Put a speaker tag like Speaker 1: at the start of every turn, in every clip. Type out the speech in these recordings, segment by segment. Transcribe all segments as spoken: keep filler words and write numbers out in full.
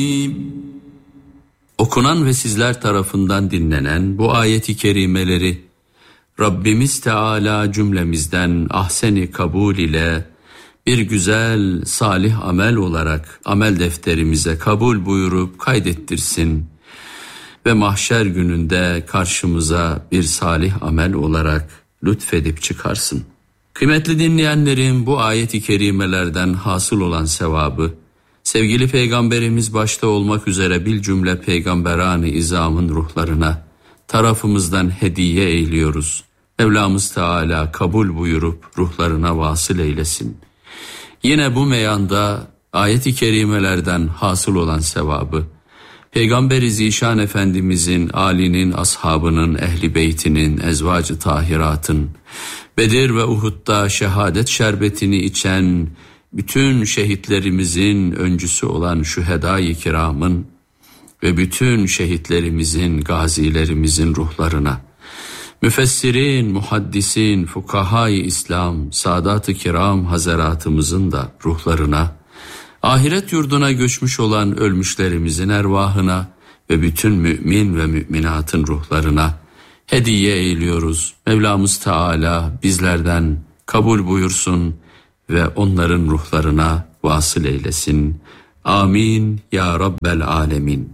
Speaker 1: Okunan ve sizler tarafından dinlenen bu ayeti kerimeleri Rabbimiz Teala cümlemizden ahseni kabul ile bir güzel salih amel olarak amel defterimize kabul buyurup kaydettirsin ve mahşer gününde karşımıza bir salih amel olarak lütfedip çıkarsın. Kıymetli dinleyenlerim, bu ayeti kerimelerden hasıl olan sevabı sevgili Peygamberimiz başta olmak üzere bil cümle peygamberani izamın ruhlarına tarafımızdan hediye eyliyoruz. Mevlamız Teala kabul buyurup ruhlarına vasıl eylesin. Yine bu meyanda ayet-i kerimelerden hasıl olan sevabı Peygamber-i Zişan Efendimizin, âlinin, ashabının, ehli beytinin, ezvacı tahiratın, Bedir ve Uhud'da şehadet şerbetini içen bütün şehitlerimizin öncüsü olan şühedâ-i kiramın ve bütün şehitlerimizin, gazilerimizin ruhlarına, müfessirin, muhaddisin, fukahâ-i İslam, Sadat-ı Kiram hazaratımızın da ruhlarına, ahiret yurduna göçmüş olan ölmüşlerimizin ervahına ve bütün mümin ve müminatın ruhlarına hediye eyliyoruz. Mevlamız Teala bizlerden kabul buyursun ve onların ruhlarına vasıl eylesin. Amin ya Rabbel alemin.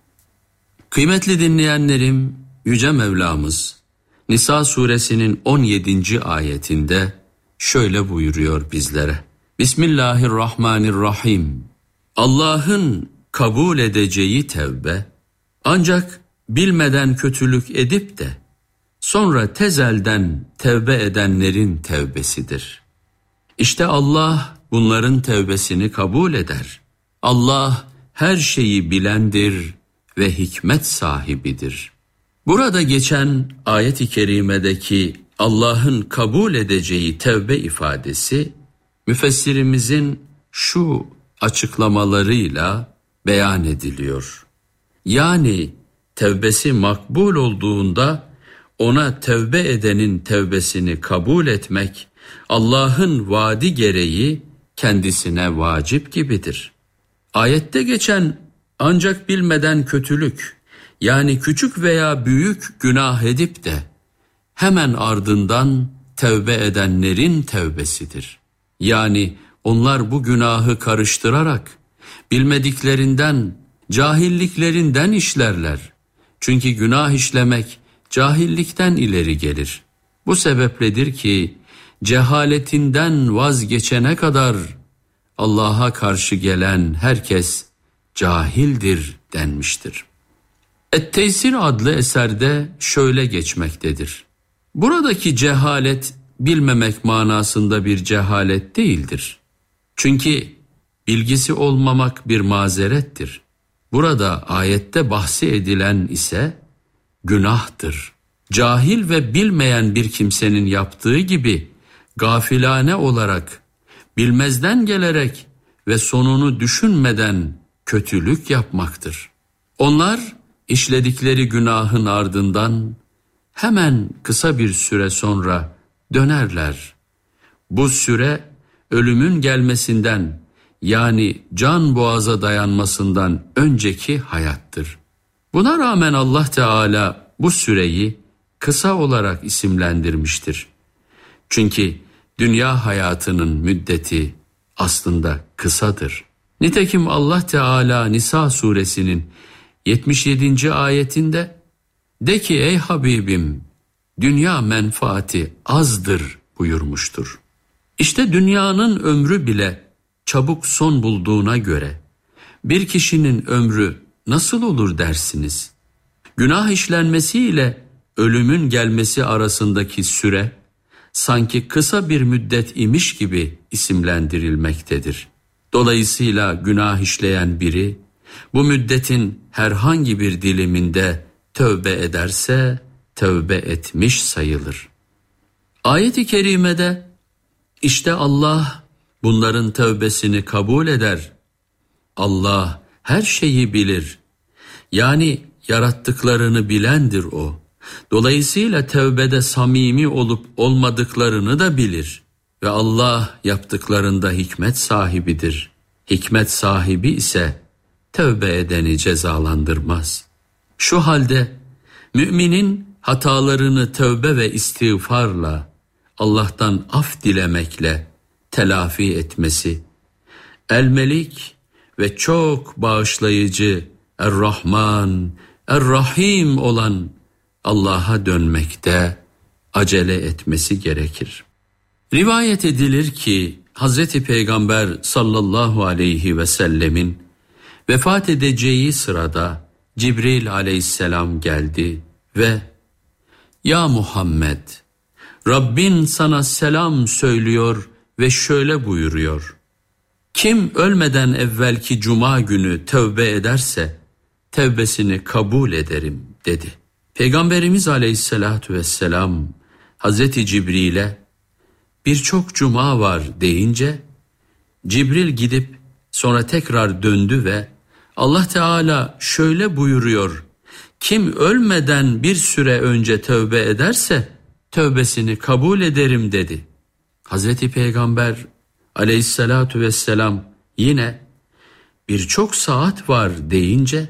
Speaker 1: Kıymetli dinleyenlerim, Yüce Mevlamız Nisa suresinin on yedinci ayetinde şöyle buyuruyor bizlere. Bismillahirrahmanirrahim. Allah'ın kabul edeceği tevbe ancak bilmeden kötülük edip de sonra tezelden tevbe edenlerin tevbesidir. İşte Allah bunların tevbesini kabul eder. Allah her şeyi bilendir ve hikmet sahibidir. Burada geçen ayet-i kerimedeki Allah'ın kabul edeceği tevbe ifadesi müfessirimizin şu açıklamalarıyla beyan ediliyor. Yani tevbesi makbul olduğunda ona tevbe edenin tevbesini kabul etmek Allah'ın vaadi gereği kendisine vacip gibidir. Ayette geçen ancak bilmeden kötülük, yani küçük veya büyük günah edip de hemen ardından tevbe edenlerin tevbesidir. Yani onlar bu günahı karıştırarak bilmediklerinden, cahilliklerinden işlerler. Çünkü günah işlemek cahillikten ileri gelir. Bu sebepledir ki cehaletinden vazgeçene kadar Allah'a karşı gelen herkes cahildir denmiştir. Et-Teysir adlı eserde şöyle geçmektedir. Buradaki cehalet bilmemek manasında bir cehalet değildir. Çünkü bilgisi olmamak bir mazerettir. Burada ayette bahsi edilen ise günahtır. Cahil ve bilmeyen bir kimsenin yaptığı gibi gafilane olarak, bilmezden gelerek ve sonunu düşünmeden kötülük yapmaktır. Onlar işledikleri günahın ardından hemen kısa bir süre sonra dönerler. Bu süre ölümün gelmesinden, yani can boğaza dayanmasından önceki hayattır. Buna rağmen Allah Teala bu süreyi kısa olarak isimlendirmiştir. Çünkü dünya hayatının müddeti aslında kısadır. Nitekim Allah Teala Nisa suresinin yetmiş yedinci ayetinde de ki ey Habibim, dünya menfaati azdır buyurmuştur. İşte dünyanın ömrü bile çabuk son bulduğuna göre bir kişinin ömrü nasıl olur dersiniz? Günah işlenmesiyle ölümün gelmesi arasındaki süre sanki kısa bir müddet imiş gibi isimlendirilmektedir. Dolayısıyla günah işleyen biri bu müddetin herhangi bir diliminde tövbe ederse tövbe etmiş sayılır. Ayet-i kerimede işte Allah bunların tövbesini kabul eder. Allah her şeyi bilir. Yani yarattıklarını bilendir o. Dolayısıyla tövbede samimi olup olmadıklarını da bilir. Ve Allah yaptıklarında hikmet sahibidir. Hikmet sahibi ise tövbe edeni cezalandırmaz. Şu halde müminin hatalarını tövbe ve istiğfarla, Allah'tan af dilemekle telafi etmesi, El-Melik ve çok bağışlayıcı Er-Rahman, Er-Rahim olan Allah'a dönmekte acele etmesi gerekir. Rivayet edilir ki Hazreti Peygamber sallallahu aleyhi ve sellemin vefat edeceği sırada Cibril aleyhisselam geldi ve "Ya Muhammed, Rabbin sana selam söylüyor ve şöyle buyuruyor. Kim ölmeden evvelki cuma günü tövbe ederse tevbesini kabul ederim" dedi. Peygamberimiz aleyhissalatu vesselam Hazreti Cibril'e birçok cuma var deyince Cibril gidip sonra tekrar döndü ve Allah Teala şöyle buyuruyor: kim ölmeden bir süre önce tövbe ederse tövbesini kabul ederim dedi. Hazreti Peygamber aleyhissalatu vesselam yine birçok saat var deyince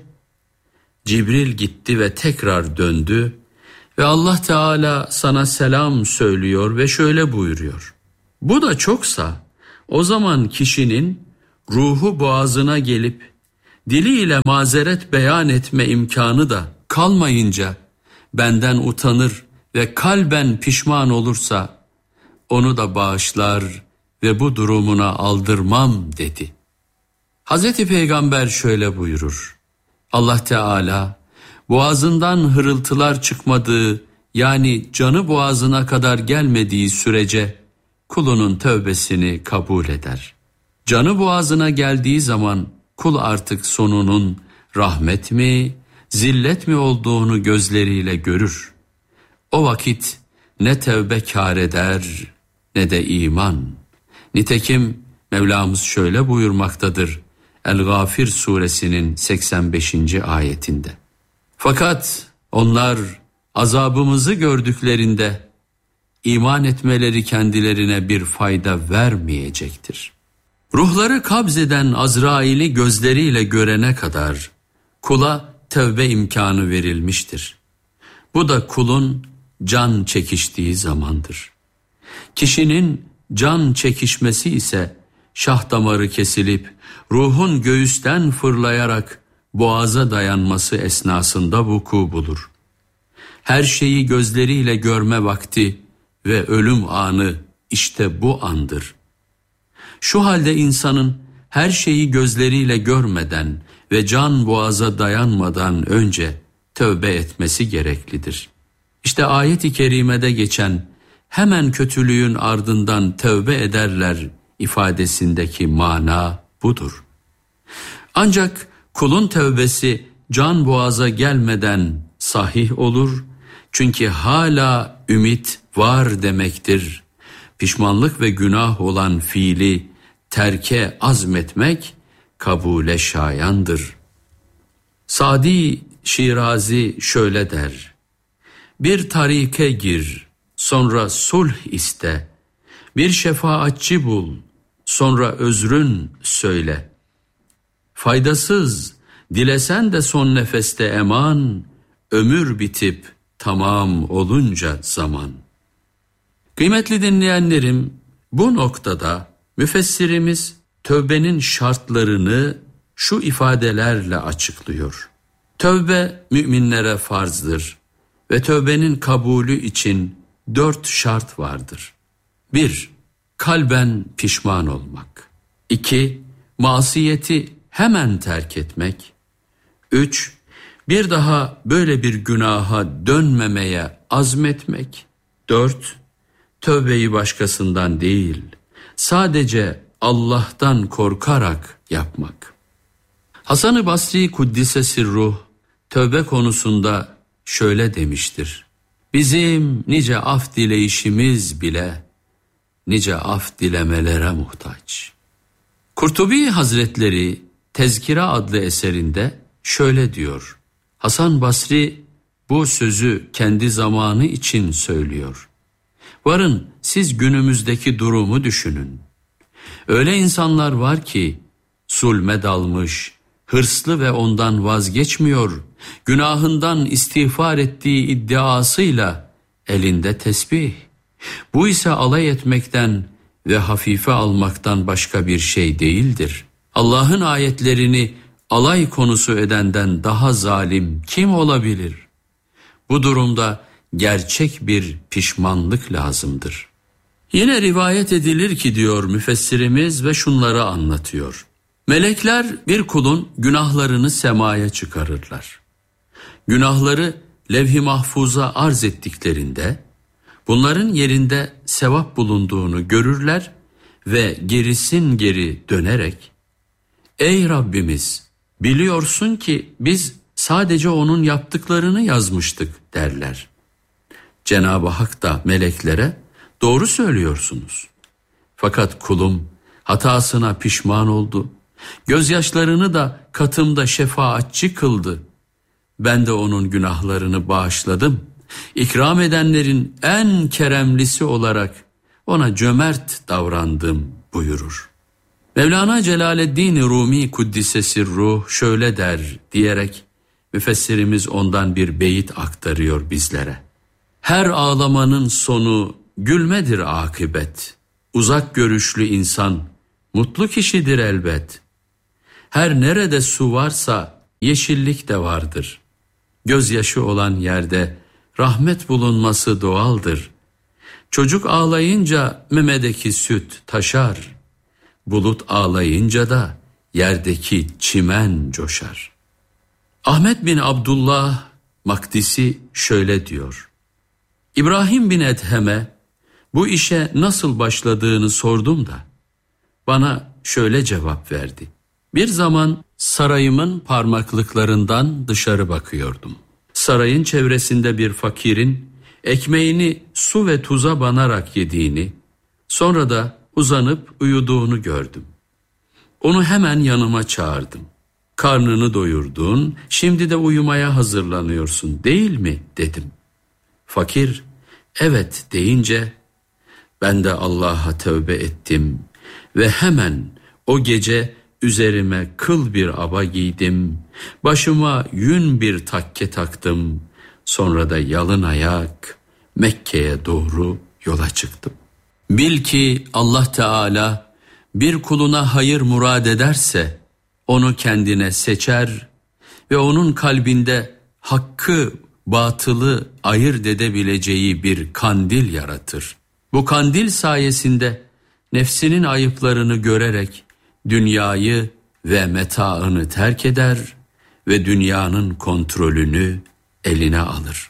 Speaker 1: Cibril gitti ve tekrar döndü ve Allah Teala sana selam söylüyor ve şöyle buyuruyor. Bu da çoksa o zaman kişinin ruhu boğazına gelip diliyle mazeret beyan etme imkanı da kalmayınca benden utanır ve kalben pişman olursa onu da bağışlar ve bu durumuna aldırmam dedi. Hazreti Peygamber şöyle buyurur. Allah Teala boğazından hırıltılar çıkmadığı, yani canı boğazına kadar gelmediği sürece kulunun tövbesini kabul eder. Canı boğazına geldiği zaman kul artık sonunun rahmet mi, zillet mi olduğunu gözleriyle görür. O vakit ne tevbe kâr eder ne de iman. Nitekim Mevlamız şöyle buyurmaktadır El-Gâfir suresinin seksen beşinci ayetinde. Fakat onlar azabımızı gördüklerinde iman etmeleri kendilerine bir fayda vermeyecektir. Ruhları kabzeden Azrail'i gözleriyle görene kadar kula tevbe imkanı verilmiştir. Bu da kulun can çekiştiği zamandır. Kişinin can çekişmesi ise şah damarı kesilip ruhun göğüsten fırlayarak boğaza dayanması esnasında vuku bulur. Her şeyi gözleriyle görme vakti ve ölüm anı işte bu andır. Şu halde insanın her şeyi gözleriyle görmeden ve can boğaza dayanmadan önce tövbe etmesi gereklidir. İşte ayet-i kerimede geçen hemen kötülüğün ardından tövbe ederler ifadesindeki mana budur. Ancak kulun tövbesi can boğaza gelmeden sahih olur, çünkü hala ümit var demektir. Pişmanlık ve günah olan fiili terke azmetmek kabule şayandır. Sadi Şirazi şöyle der: bir tarike gir, sonra sulh iste, bir şefaatçi bul, sonra özrün söyle. Faydasız, dilesen de son nefeste eman, ömür bitip tamam olunca zaman. Kıymetli dinleyenlerim, bu noktada müfessirimiz tövbenin şartlarını şu ifadelerle açıklıyor. Tövbe müminlere farzdır ve tövbenin kabulü için dört şart vardır. Bir, kalben pişman olmak. İki, masiyeti hemen terk etmek. Üç, bir daha böyle bir günaha dönmemeye azmetmek. Dört, tövbeyi başkasından değil, sadece Allah'tan korkarak yapmak. Hasan-ı Basri Kuddise Sirruh, tövbe konusunda şöyle demiştir: bizim nice af dileyişimiz bile nice af dilemelere muhtaç. Kurtubi Hazretleri Tezkira adlı eserinde şöyle diyor: Hasan Basri bu sözü kendi zamanı için söylüyor. Varın siz günümüzdeki durumu düşünün. Öyle insanlar var ki zulme dalmış, hırslı ve ondan vazgeçmiyor, günahından istiğfar ettiği iddiasıyla elinde tesbih. Bu ise alay etmekten ve hafife almaktan başka bir şey değildir. Allah'ın ayetlerini alay konusu edenden daha zalim kim olabilir? Bu durumda gerçek bir pişmanlık lazımdır. Yine rivayet edilir ki diyor müfessirimiz ve şunları anlatıyor. Melekler bir kulun günahlarını semaya çıkarırlar. Günahları levh-i mahfuza arz ettiklerinde bunların yerinde sevap bulunduğunu görürler ve gerisin geri dönerek "Ey Rabbimiz, biliyorsun ki biz sadece onun yaptıklarını yazmıştık" derler. Cenab-ı Hak da meleklere "Doğru söylüyorsunuz. Fakat kulum hatasına pişman oldu. Gözyaşlarını da katımda şefaatçi kıldı. Ben de onun günahlarını bağışladım. İkram edenlerin en keremlisi olarak ona cömert davrandım" buyurur. Mevlana Celaleddin Rumi Kuddisesi Ruh şöyle der diyerek müfessirimiz ondan bir beyit aktarıyor bizlere. Her ağlamanın sonu gülmedir akıbet. Uzak görüşlü insan mutlu kişidir elbet. Her nerede su varsa yeşillik de vardır. Gözyaşı olan yerde rahmet bulunması doğaldır. Çocuk ağlayınca memedeki süt taşar. Bulut ağlayınca da yerdeki çimen coşar. Ahmet bin Abdullah Makdisi şöyle diyor. İbrahim bin Edhem'e bu işe nasıl başladığını sordum da bana şöyle cevap verdi. Bir zaman sarayımın parmaklıklarından dışarı bakıyordum. Sarayın çevresinde bir fakirin ekmeğini su ve tuza banarak yediğini, sonra da uzanıp uyuduğunu gördüm. Onu hemen yanıma çağırdım. "Karnını doyurdun, şimdi de uyumaya hazırlanıyorsun değil mi?" dedim. Fakir, "Evet" deyince ben de Allah'a tövbe ettim ve hemen o gece üzerime kıl bir aba giydim, başıma yün bir takke taktım, sonra da yalın ayak Mekke'ye doğru yola çıktım. Bil ki Allah Teala bir kuluna hayır murad ederse onu kendine seçer ve onun kalbinde hakkı batılı ayırt edebileceği bir kandil yaratır. Bu kandil sayesinde nefsinin ayıplarını görerek dünyayı ve metaını terk eder ve dünyanın kontrolünü eline alır.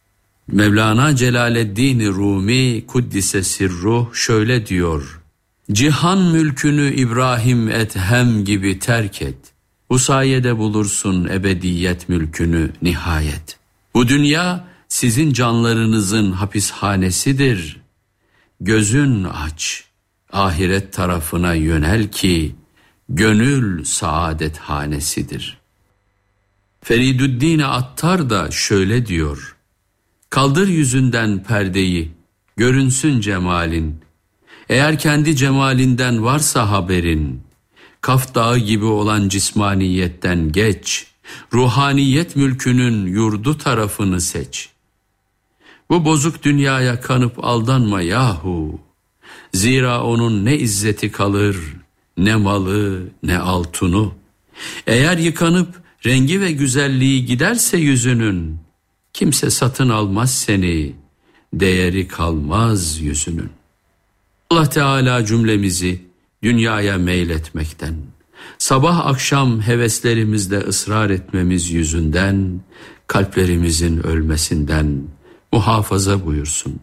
Speaker 1: Mevlana Celaleddin Rumi Kuddise Sirruh şöyle diyor. Cihan mülkünü İbrahim Edhem gibi terk et. Bu sayede bulursun ebediyet mülkünü nihayet. Bu dünya sizin canlarınızın hapishanesidir. Gözün aç, ahiret tarafına yönel ki gönül saadet hanesidir. Feridüddin Attar da şöyle diyor. Kaldır yüzünden perdeyi, görünsün cemalin. Eğer kendi cemalinden varsa haberin, Kaf Dağı gibi olan cismaniyetten geç, ruhaniyet mülkünün yurdu tarafını seç. Bu bozuk dünyaya kanıp aldanma yahu. Zira onun ne izzeti kalır, ne malı, ne altunu. Eğer yıkanıp rengi ve güzelliği giderse yüzünün, kimse satın almaz seni, değeri kalmaz yüzünün. Allah Teala cümlemizi dünyaya meyletmekten, sabah akşam heveslerimizle ısrar etmemiz yüzünden, kalplerimizin ölmesinden muhafaza buyursun.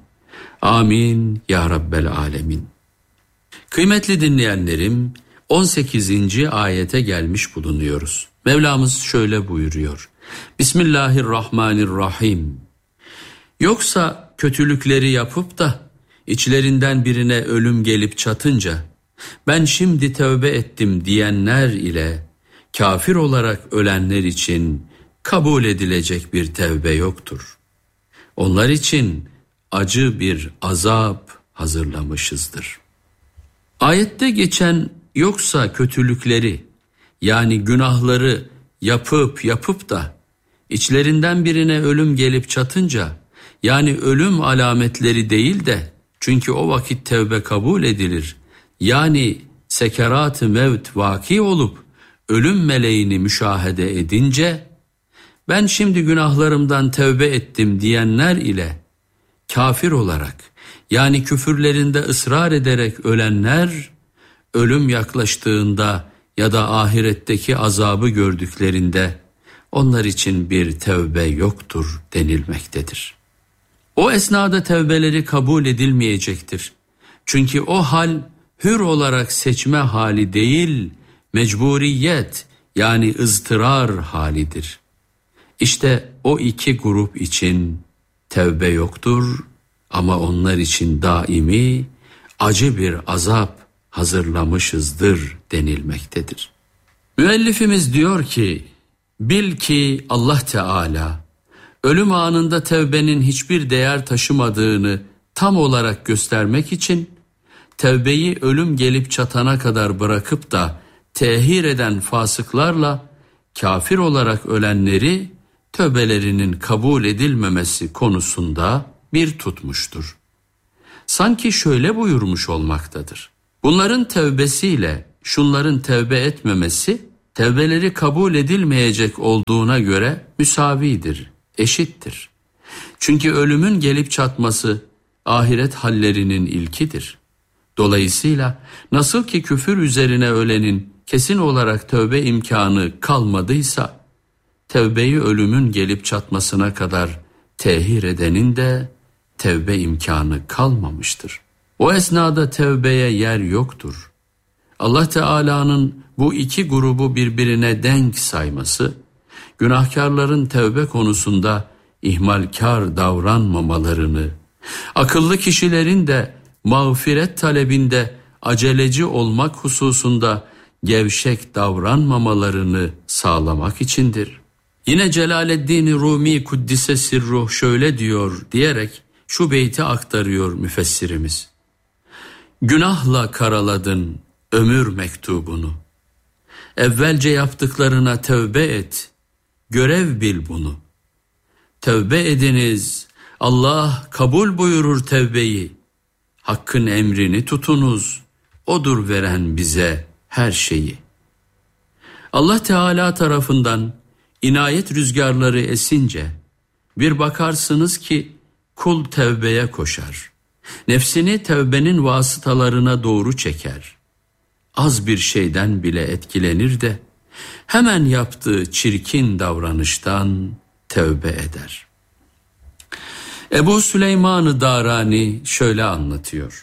Speaker 1: Amin ya Rabbel Alemin. Kıymetli dinleyenlerim, on sekizinci ayete gelmiş bulunuyoruz. Mevlamız şöyle buyuruyor. Bismillahirrahmanirrahim. Yoksa kötülükleri yapıp da içlerinden birine ölüm gelip çatınca ben şimdi tövbe ettim diyenler ile kafir olarak ölenler için kabul edilecek bir tevbe yoktur. Onlar için acı bir azap hazırlamışızdır. Ayette geçen yoksa kötülükleri yani günahları yapıp yapıp da içlerinden birine ölüm gelip çatınca, yani ölüm alametleri değil de, çünkü o vakit tevbe kabul edilir, yani sekerat-ı mevt vaki olup ölüm meleğini müşahede edince, ben şimdi günahlarımdan tevbe ettim diyenler ile kafir olarak, yani küfürlerinde ısrar ederek ölenler, ölüm yaklaştığında ya da ahiretteki azabı gördüklerinde onlar için bir tevbe yoktur denilmektedir. O esnada tevbeleri kabul edilmeyecektir. Çünkü o hal hür olarak seçme hali değil, mecburiyet yani ıztırar halidir. İşte o iki grup için tevbe yoktur ama onlar için daimi acı bir azap hazırlamışızdır denilmektedir. Müellifimiz diyor ki, bil ki Allah Teala ölüm anında tevbenin hiçbir değer taşımadığını tam olarak göstermek için tevbeyi ölüm gelip çatana kadar bırakıp da tehir eden fasıklarla kafir olarak ölenleri tövbelerinin kabul edilmemesi konusunda bir tutmuştur. Sanki şöyle buyurmuş olmaktadır: bunların tevbesiyle şunların tevbe etmemesi tevbeleri kabul edilmeyecek olduğuna göre müsavidir, eşittir. Çünkü ölümün gelip çatması ahiret hallerinin ilkidir. Dolayısıyla nasıl ki küfür üzerine ölenin kesin olarak tövbe imkanı kalmadıysa, tevbeyi ölümün gelip çatmasına kadar tehir edenin de tevbe imkanı kalmamıştır. O esnada tevbeye yer yoktur. Allah Teala'nın bu iki grubu birbirine denk sayması, günahkarların tevbe konusunda ihmalkar davranmamalarını, akıllı kişilerin de mağfiret talebinde aceleci olmak hususunda gevşek davranmamalarını sağlamak içindir. Yine Celaleddin Rumi Kuddise Sirruh şöyle diyor diyerek şu beyti aktarıyor müfessirimiz: günahla karaladın ömür mektubunu, evvelce yaptıklarına tevbe et, görev bil bunu. Tevbe ediniz, Allah kabul buyurur tevbeyi, Hakkın emrini tutunuz, odur veren bize her şeyi. Allah Teala tarafından inayet rüzgarları esince bir bakarsınız ki kul tevbeye koşar. Nefsini tevbenin vasıtalarına doğru çeker. Az bir şeyden bile etkilenir de hemen yaptığı çirkin davranıştan tevbe eder. Ebu Süleyman-ı Darani şöyle anlatıyor: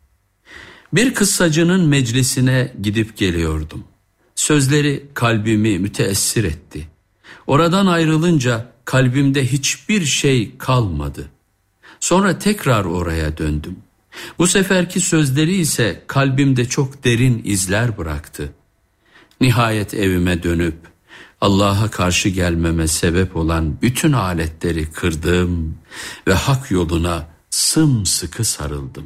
Speaker 1: bir kıssacının meclisine gidip geliyordum. Sözleri kalbimi müteessir etti. Oradan ayrılınca kalbimde hiçbir şey kalmadı. Sonra tekrar oraya döndüm. Bu seferki sözleri ise kalbimde çok derin izler bıraktı. Nihayet evime dönüp Allah'a karşı gelmeme sebep olan bütün aletleri kırdım ve hak yoluna sımsıkı sarıldım.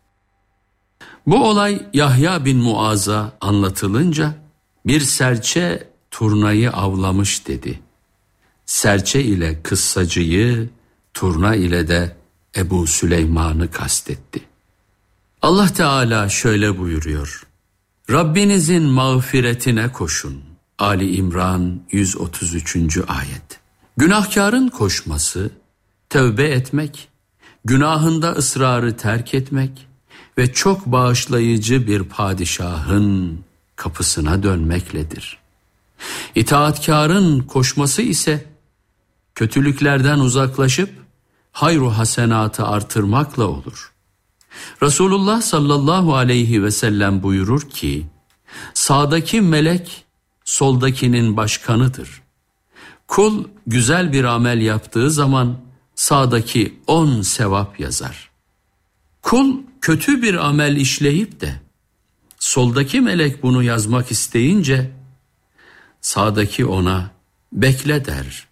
Speaker 1: Bu olay Yahya bin Muaz'a anlatılınca bir serçe turnayı avlamış dedi. Serçe ile kıssacıyı, turna ile de Ebu Süleyman'ı kastetti. Allah Teala şöyle buyuruyor: Rabbinizin mağfiretine koşun. Ali İmran yüz otuz üçüncü ayet. Günahkarın koşması, tövbe etmek, günahında ısrarı terk etmek ve çok bağışlayıcı bir padişahın kapısına dönmekledir. İtaatkarın koşması ise kötülüklerden uzaklaşıp hayru hasenatı artırmakla olur. Resulullah sallallahu aleyhi ve sellem buyurur ki, sağdaki melek soldakinin başkanıdır. Kul güzel bir amel yaptığı zaman sağdaki on sevap yazar. Kul kötü bir amel işleyip de soldaki melek bunu yazmak isteyince sağdaki ona bekle der.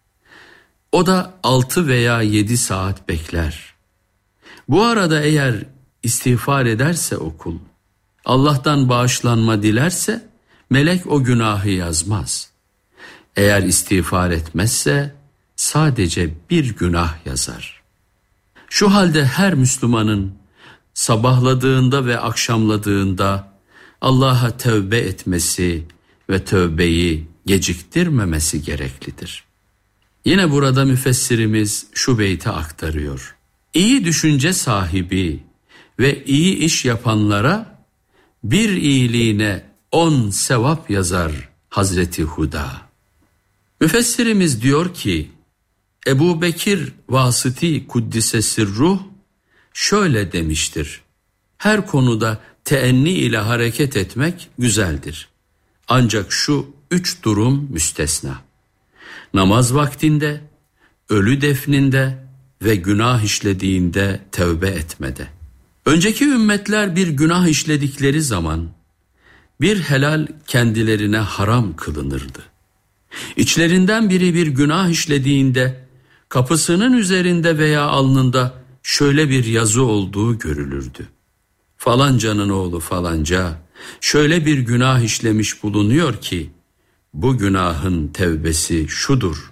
Speaker 1: O da altı veya yedi saat bekler. Bu arada eğer istiğfar ederse o kul, Allah'tan bağışlanma dilerse melek o günahı yazmaz. Eğer istiğfar etmezse sadece bir günah yazar. Şu halde her Müslümanın sabahladığında ve akşamladığında Allah'a tövbe etmesi ve tövbeyi geciktirmemesi gereklidir. Yine burada müfessirimiz şu beyti aktarıyor. İyi düşünce sahibi ve iyi iş yapanlara bir iyiliğine on sevap yazar Hazreti Huda. Müfessirimiz diyor ki, Ebu Bekir Vasıti Kuddise Sirruh şöyle demiştir. Her konuda teenni ile hareket etmek güzeldir. Ancak şu üç durum müstesna. Namaz vaktinde, ölü defninde ve günah işlediğinde tövbe etmede. Önceki ümmetler bir günah işledikleri zaman bir helal kendilerine haram kılınırdı. İçlerinden biri bir günah işlediğinde kapısının üzerinde veya alnında şöyle bir yazı olduğu görülürdü. Falancanın oğlu falanca şöyle bir günah işlemiş bulunuyor ki bu günahın tevbesi şudur.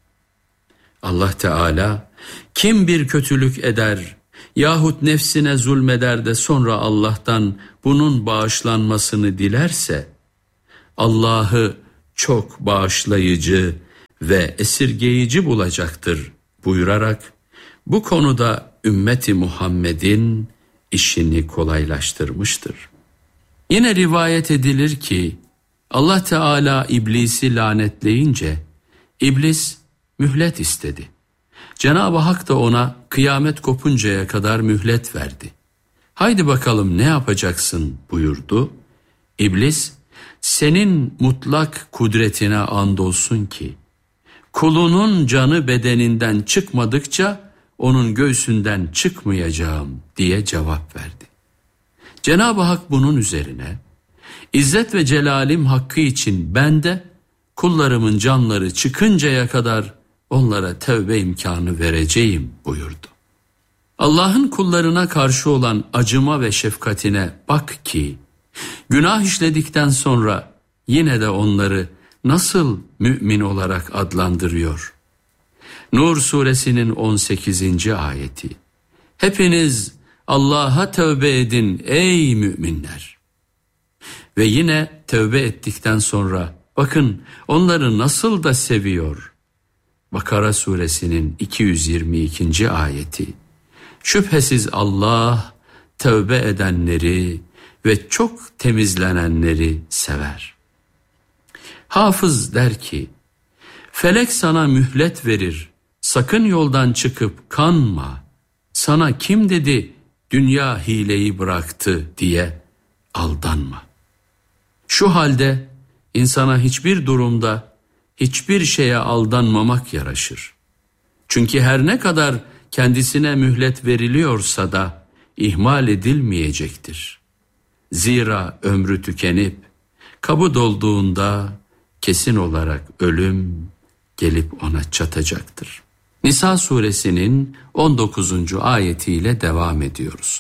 Speaker 1: Allah Teala kim bir kötülük eder yahut nefsine zulmeder de sonra Allah'tan bunun bağışlanmasını dilerse Allah'ı çok bağışlayıcı ve esirgeyici bulacaktır buyurarak bu konuda ümmeti Muhammed'in işini kolaylaştırmıştır. Yine rivayet edilir ki Allah Teala İblis'i lanetleyince İblis mühlet istedi. Cenab-ı Hak da ona kıyamet kopuncaya kadar mühlet verdi. Haydi bakalım ne yapacaksın buyurdu. İblis, senin mutlak kudretine andolsun ki kulunun canı bedeninden çıkmadıkça onun göğsünden çıkmayacağım diye cevap verdi. Cenab-ı Hak bunun üzerine İzzet ve Celalim hakkı için ben de kullarımın canları çıkıncaya kadar onlara tövbe imkanı vereceğim buyurdu. Allah'ın kullarına karşı olan acıma ve şefkatine bak ki günah işledikten sonra yine de onları nasıl mümin olarak adlandırıyor. Nur suresinin on sekizinci ayeti. Hepiniz Allah'a tövbe edin ey müminler. Ve yine tövbe ettikten sonra bakın onları nasıl da seviyor. Bakara suresinin iki yüz yirmi ikinci ayeti. Şüphesiz Allah tövbe edenleri ve çok temizlenenleri sever. Hafız der ki, felek sana mühlet verir, sakın yoldan çıkıp kanma. Sana kim dedi dünya hileyi bıraktı diye aldanma. Şu halde insana hiçbir durumda hiçbir şeye aldanmamak yaraşır. Çünkü her ne kadar kendisine mühlet veriliyorsa da ihmal edilmeyecektir. Zira ömrü tükenip kabı dolduğunda kesin olarak ölüm gelip ona çatacaktır. Nisa suresinin on dokuzuncu ayetiyle devam ediyoruz.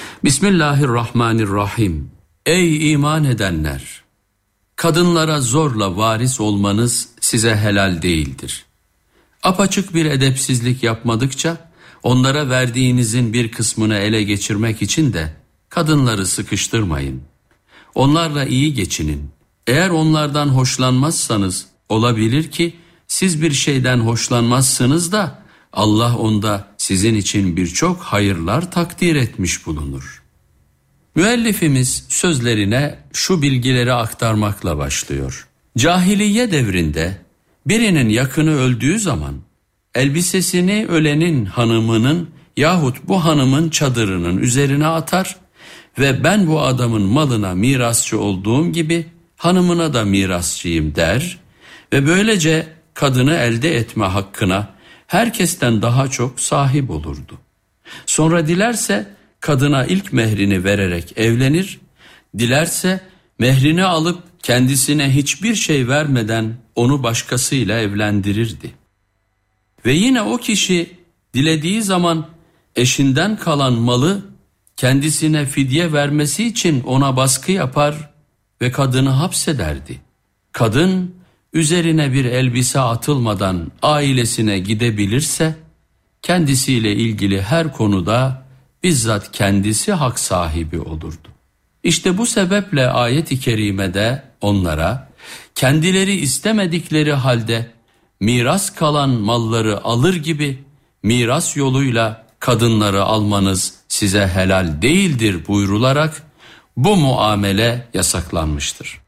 Speaker 1: Bismillahirrahmanirrahim. Ey iman edenler! Kadınlara zorla varis olmanız size helal değildir. Apaçık bir edepsizlik yapmadıkça onlara verdiğinizin bir kısmını ele geçirmek için de kadınları sıkıştırmayın. Onlarla iyi geçinin. Eğer onlardan hoşlanmazsanız olabilir ki siz bir şeyden hoşlanmazsınız da Allah onda sizin için birçok hayırlar takdir etmiş bulunur. Müellifimiz sözlerine şu bilgileri aktarmakla başlıyor. Cahiliye devrinde birinin yakını öldüğü zaman elbisesini ölenin hanımının yahut bu hanımın çadırının üzerine atar ve ben bu adamın malına mirasçı olduğum gibi hanımına da mirasçıyım der ve böylece kadını elde etme hakkına herkesten daha çok sahip olurdu. Sonra dilerse kadına ilk mehrini vererek evlenir, dilerse mehrini alıp kendisine hiçbir şey vermeden onu başkasıyla evlendirirdi. Ve yine o kişi dilediği zaman eşinden kalan malı kendisine fidye vermesi için ona baskı yapar ve kadını hapsederdi. Kadın üzerine bir elbise atılmadan ailesine gidebilirse, kendisiyle ilgili her konuda bizzat kendisi hak sahibi olurdu. İşte bu sebeple ayet-i kerimede onlara kendileri istemedikleri halde miras kalan malları alır gibi miras yoluyla kadınları almanız size helal değildir buyrularak bu muamele yasaklanmıştır.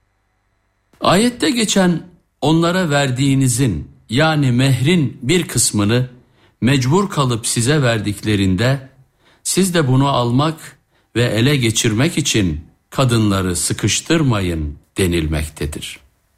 Speaker 1: Ayette geçen onlara verdiğinizin yani mehrin bir kısmını mecbur kalıp size verdiklerinde siz de bunu almak ve ele geçirmek için kadınları sıkıştırmayın denilmektedir.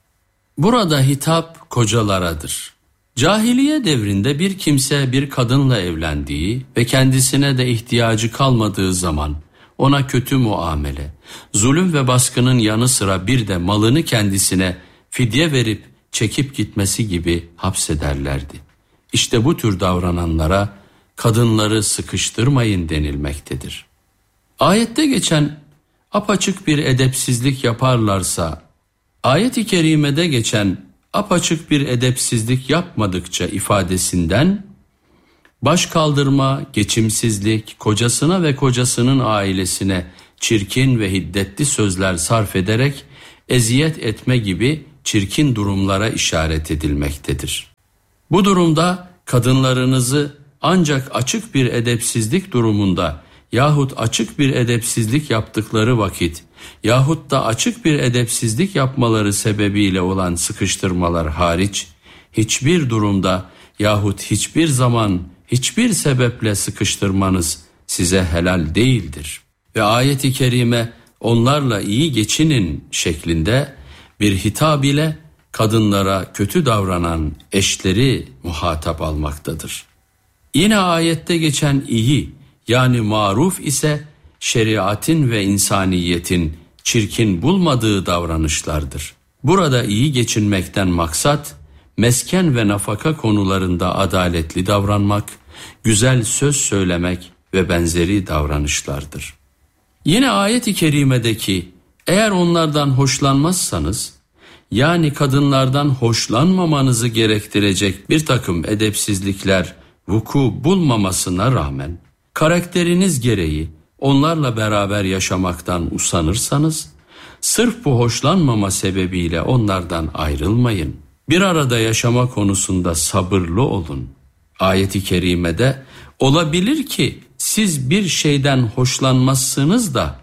Speaker 1: Burada hitap kocalarıdır. Cahiliye devrinde bir kimse bir kadınla evlendiği ve kendisine de ihtiyacı kalmadığı zaman ona kötü muamele, zulüm ve baskının yanı sıra bir de malını kendisine fidye verip çekip gitmesi gibi hapsederlerdi. İşte bu tür davrananlara kadınları sıkıştırmayın denilmektedir. Ayette geçen apaçık bir edepsizlik yaparlarsa, ayet-i kerimede geçen apaçık bir edepsizlik yapmadıkça ifadesinden baş kaldırma, geçimsizlik, kocasına ve kocasının ailesine çirkin ve hiddetli sözler sarf ederek eziyet etme gibi çirkin durumlara işaret edilmektedir. Bu durumda kadınlarınızı ancak açık bir edepsizlik durumunda yahut açık bir edepsizlik yaptıkları vakit yahut da açık bir edepsizlik yapmaları sebebiyle olan sıkıştırmalar hariç hiçbir durumda yahut hiçbir zaman hiçbir sebeple sıkıştırmanız size helal değildir. Ve ayet-i kerime onlarla iyi geçinin şeklinde bir hitap ile kadınlara kötü davranan eşleri muhatap almaktadır. Yine ayette geçen iyi yani maruf ise şeriatın ve insaniyetin çirkin bulmadığı davranışlardır. Burada iyi geçinmekten maksat mesken ve nafaka konularında adaletli davranmak, güzel söz söylemek ve benzeri davranışlardır. Yine ayet-i kerimedeki eğer onlardan hoşlanmazsanız, yani kadınlardan hoşlanmamanızı gerektirecek bir takım edepsizlikler vuku bulmamasına rağmen, karakteriniz gereği onlarla beraber yaşamaktan usanırsanız, sırf bu hoşlanmama sebebiyle onlardan ayrılmayın. Bir arada yaşama konusunda sabırlı olun. Ayet-i kerimede olabilir ki siz bir şeyden hoşlanmazsınız da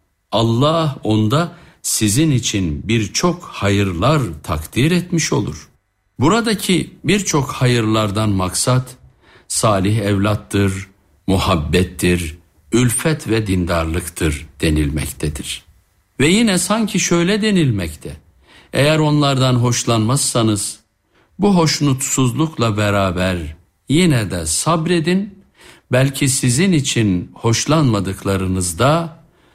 Speaker 1: Allah onda sizin için birçok hayırlar takdir etmiş olur. Buradaki birçok hayırlardan maksat salih evlattır, muhabbettir, ülfet ve dindarlıktır denilmektedir. Ve yine sanki şöyle denilmekte: eğer onlardan hoşlanmazsanız bu hoşnutsuzlukla beraber yine de sabredin, belki sizin için hoşlanmadıklarınızda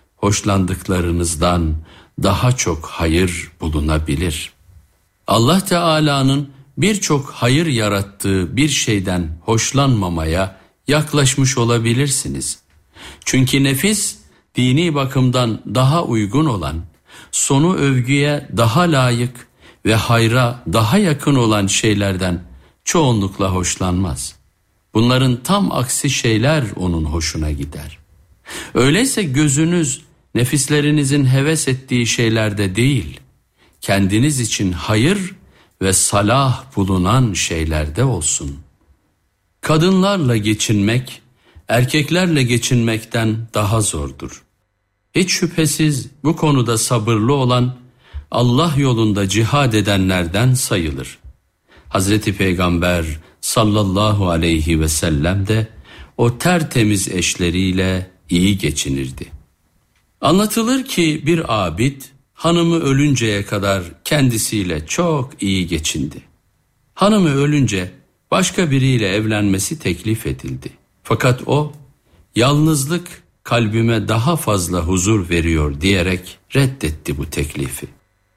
Speaker 1: hoşlandıklarınızdan daha çok hayır bulunabilir. Allah Teala'nın birçok hayır yarattığı bir şeyden hoşlanmamaya yaklaşmış olabilirsiniz. Çünkü nefis dini bakımdan daha uygun olan, sonu övgüye daha layık ve hayra daha yakın olan şeylerden çoğunlukla hoşlanmaz. Bunların tam aksi şeyler onun hoşuna gider. Öyleyse gözünüz nefislerinizin heves ettiği şeylerde değil, kendiniz için hayır ve salah bulunan şeylerde olsun. Kadınlarla geçinmek, erkeklerle geçinmekten daha zordur. Hiç şüphesiz bu konuda sabırlı olan, Allah yolunda cihad edenlerden sayılır. Hazreti Peygamber sallallahu aleyhi ve sellem de o tertemiz eşleriyle iyi geçinirdi. Anlatılır ki bir abid hanımı ölünceye kadar kendisiyle çok iyi geçindi. Hanımı ölünce başka biriyle evlenmesi teklif edildi. Fakat o yalnızlık kalbime daha fazla huzur veriyor diyerek reddetti bu teklifi.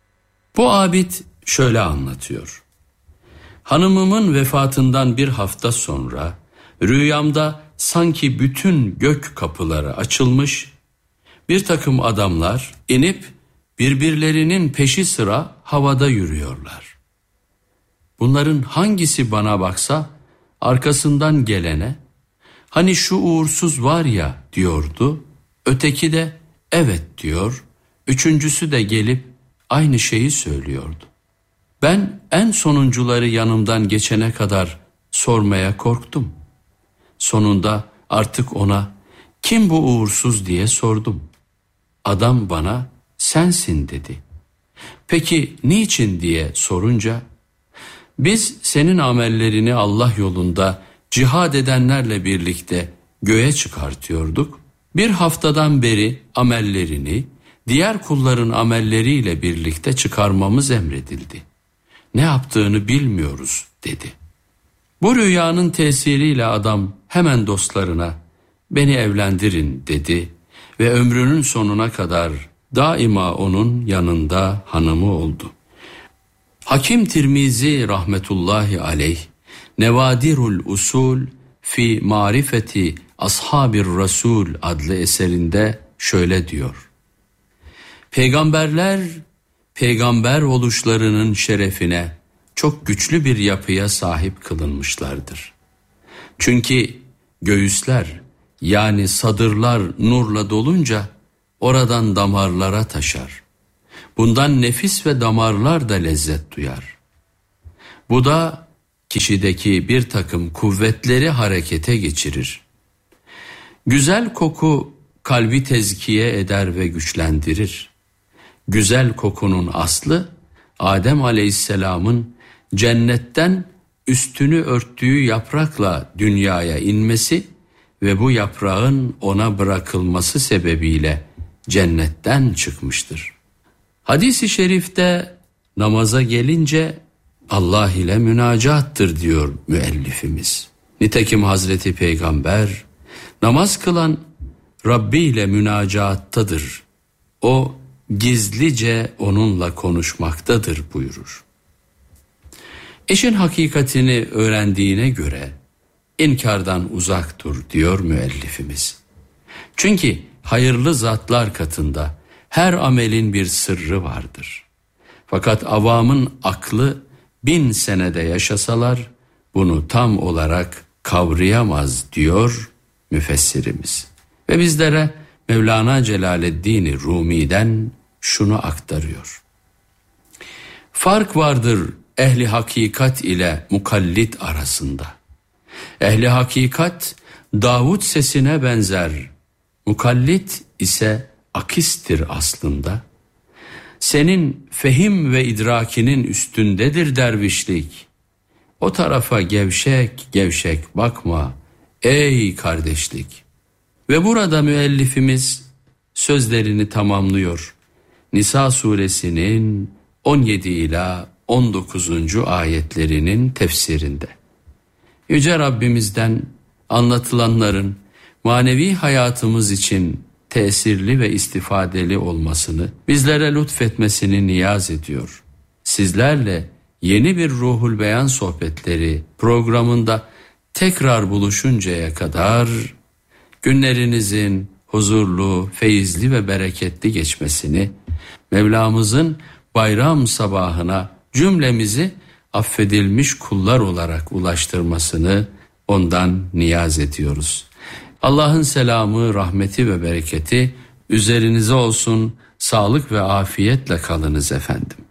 Speaker 1: Bu abid şöyle anlatıyor: hanımımın vefatından bir hafta sonra rüyamda sanki bütün gök kapıları açılmış, bir takım adamlar inip birbirlerinin peşi sıra havada yürüyorlar. Bunların hangisi bana baksa arkasından gelene, hani şu uğursuz var ya diyordu, öteki de evet diyor, üçüncüsü de gelip aynı şeyi söylüyordu. Ben en sonuncuları yanımdan geçene kadar sormaya korktum. Sonunda artık ona kim bu uğursuz diye sordum. Adam bana sensin dedi. Peki niçin diye sorunca, biz senin amellerini Allah yolunda cihad edenlerle birlikte göğe çıkartıyorduk. Bir haftadan beri amellerini diğer kulların amelleriyle birlikte çıkarmamız emredildi. Ne yaptığını bilmiyoruz dedi. Bu rüyanın tesiriyle adam hemen dostlarına beni evlendirin dedi ve ömrünün sonuna kadar daima onun yanında hanımı oldu. Hakim Tirmizi rahmetullahi aleyh Nevadirul Usul fi Marifeti Ashabir Rasul adlı eserinde şöyle diyor. Peygamberler peygamber oluşlarının şerefine çok güçlü bir yapıya sahip kılınmışlardır. Çünkü göğüsler yani sadırlar nurla dolunca oradan damarlara taşar. Bundan nefis ve damarlar da lezzet duyar. Bu da kişideki bir takım kuvvetleri harekete geçirir. Güzel koku kalbi tezkiye eder ve güçlendirir. Güzel kokunun aslı Adem Aleyhisselam'ın cennetten üstünü örttüğü yaprakla dünyaya inmesi ve bu yaprağın ona bırakılması sebebiyle cennetten çıkmıştır. Hadis-i şerifte namaza gelince Allah ile münacattır diyor müellifimiz. Nitekim Hazreti Peygamber namaz kılan Rabbi ile münacattadır. O gizlice onunla konuşmaktadır buyurur. İşin hakikatini öğrendiğine göre inkardan uzak dur diyor müellifimiz. Çünkü hayırlı zatlar katında her amelin bir sırrı vardır. Fakat avamın aklı bin senede yaşasalar bunu tam olarak kavrayamaz diyor müfessirimiz. Ve bizlere Mevlana Celaleddin Rumi'den şunu aktarıyor. Fark vardır ehli hakikat ile mukallit arasında. Ehli hakikat Davud sesine benzer, mukallit ise akistir aslında. Senin fehim ve idrakinin üstündedir dervişlik. O tarafa gevşek gevşek bakma ey kardeşlik. Ve burada müellifimiz sözlerini tamamlıyor. Nisa suresinin on yedi ila on dokuzuncu ayetlerinin tefsirinde. Yüce Rabbimizden anlatılanların manevi hayatımız için tesirli ve istifadeli olmasını, bizlere lütfetmesini niyaz ediyor. Sizlerle yeni bir Ruhul Beyan sohbetleri programında tekrar buluşuncaya kadar günlerinizin huzurlu, feyizli ve bereketli geçmesini, Mevlamızın bayram sabahına cümlemizi affedilmiş kullar olarak ulaştırmasını ondan niyaz ediyoruz. Allah'ın selamı, rahmeti ve bereketi üzerinize olsun. Sağlık ve afiyetle kalınız efendim.